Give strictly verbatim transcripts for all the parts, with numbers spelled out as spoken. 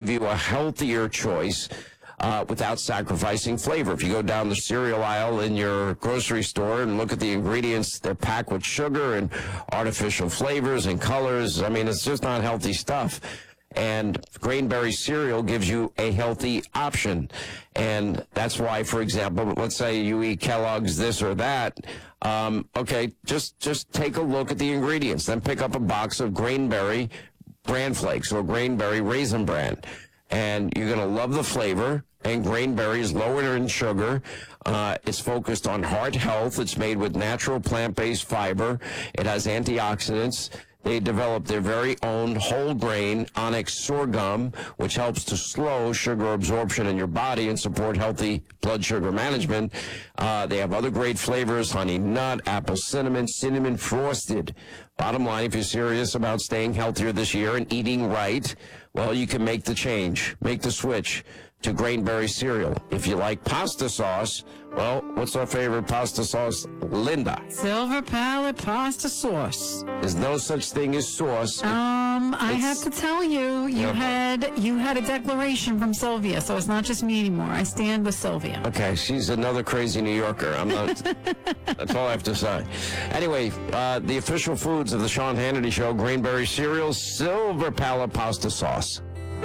you a healthier choice uh, without sacrificing flavor. If you go down the cereal aisle in your grocery store and look at the ingredients, they're packed with sugar and artificial flavors and colors. I mean, it's just not healthy stuff. And Grainberry cereal gives you a healthy option. And that's why, for example, let's say you eat Kellogg's this or that. Um, okay, just, just take a look at the ingredients. Then pick up a box of Grainberry Bran Flakes or Grainberry Raisin Bran. And you're going to love the flavor. And Grainberry is lower in sugar. Uh, it's focused on heart health. It's made with natural plant-based fiber. It has antioxidants. They developed their very own whole grain Onyx sorghum, which helps to slow sugar absorption in your body and support healthy blood sugar management. Uh, they have other great flavors: honey nut, apple cinnamon, cinnamon frosted. Bottom line, if you're serious about staying healthier this year and eating right, well, you can make the change, make the switch to Grainberry cereal. If you like pasta sauce, well, what's our favorite pasta sauce? Linda. Silver Palette pasta sauce. There's no such thing as sauce. Um, I It's- have to tell you, you Yeah. had you had a declaration from Sylvia, so it's not just me anymore. I stand with Sylvia. Okay, she's another crazy New Yorker. I'm not. That's all I have to say. Anyway, uh, the official foods of the Sean Hannity Show: Grainberry cereal, Silver Palette pasta sauce.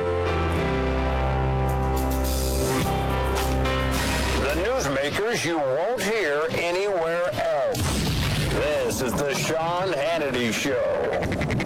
The newsmakers you won't hear anywhere else. This is the Sean Hannity Show.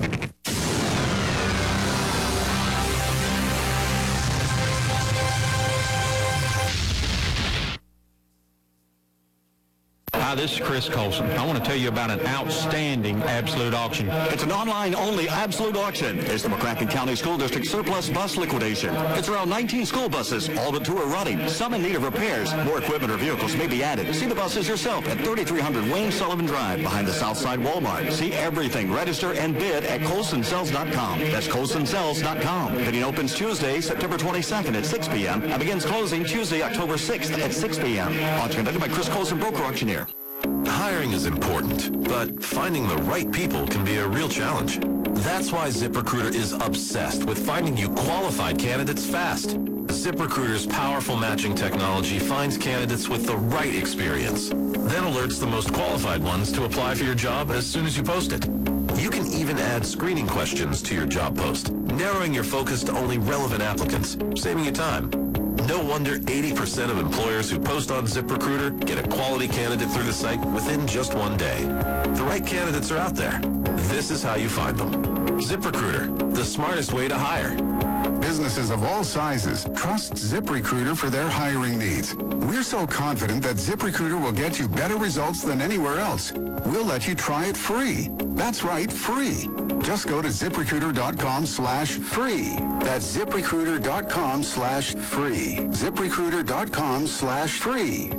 Hi, this is Chris Colson. I want to tell you about an outstanding Absolute auction. It's an online-only Absolute auction. It's the McCracken County School District surplus bus liquidation. It's around nineteen school buses, all but two are running, some in need of repairs. More equipment or vehicles may be added. See the buses yourself at thirty-three hundred Wayne Sullivan Drive behind the Southside Walmart. See everything, register, and bid at colson sells dot com. That's colson sells dot com. Bidding opens Tuesday, September twenty-second at six p m and begins closing Tuesday, October sixth at six p m Auction conducted by Chris Colson, broker auctioneer. Hiring is important, but finding the right people can be a real challenge. That's why ZipRecruiter is obsessed with finding you qualified candidates fast. ZipRecruiter's powerful matching technology finds candidates with the right experience, then alerts the most qualified ones to apply for your job as soon as you post it. You can even add screening questions to your job post, narrowing your focus to only relevant applicants, saving you time. No wonder eighty percent of employers who post on ZipRecruiter get a quality candidate through the site within just one day. The right candidates are out there. This is how you find them. ZipRecruiter, the smartest way to hire. Businesses of all sizes trust ZipRecruiter for their hiring needs. We're so confident that ZipRecruiter will get you better results than anywhere else. We'll let you try it free. That's right, free. Just go to ZipRecruiter.com slash free. That's ZipRecruiter.com slash free. ZipRecruiter.com slash free.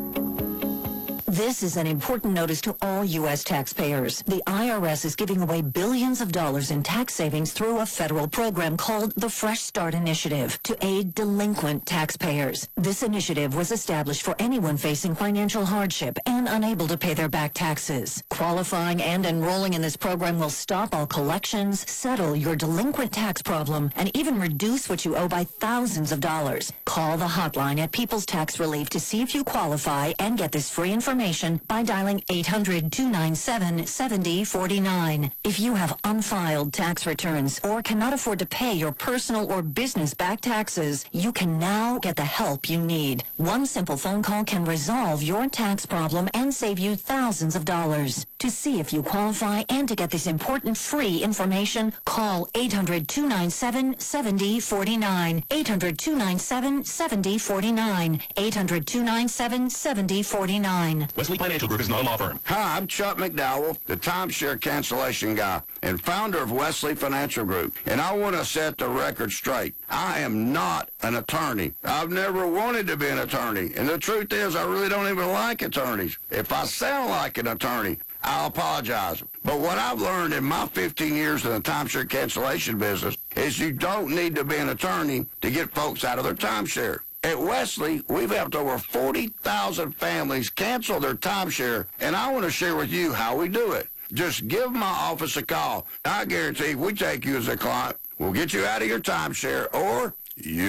This is an important notice to all U S taxpayers. The I R S is giving away billions of dollars in tax savings through a federal program called the Fresh Start Initiative to aid delinquent taxpayers. This initiative was established for anyone facing financial hardship and unable to pay their back taxes. Qualifying and enrolling in this program will stop all collections, settle your delinquent tax problem, and even reduce what you owe by thousands of dollars. Call the hotline at People's Tax Relief to see if you qualify and get this free information by dialing eight hundred, two nine seven, seven zero four nine. If you have unfiled tax returns or cannot afford to pay your personal or business back taxes, you can now get the help you need. One simple phone call can resolve your tax problem and save you thousands of dollars. To see if you qualify and to get this important free information, call eight hundred, two nine seven, seven zero four nine. eight hundred, two nine seven, seven zero four nine. eight hundred, two nine seven, seven zero four nine. Wesley Financial Group is not a law firm. Hi, I'm Chuck McDowell, the timeshare cancellation guy and founder of Wesley Financial Group. And I want to set the record straight. I am not an attorney. I've never wanted to be an attorney. And the truth is, I really don't even like attorneys. If I sound like an attorney, I'll apologize. But what I've learned in my fifteen years in the timeshare cancellation business is you don't need to be an attorney to get folks out of their timeshare. At Wesley, we've helped over forty thousand families cancel their timeshare, and I want to share with you how we do it. Just give my office a call. I guarantee if we take you as a client, we'll get you out of your timeshare, or you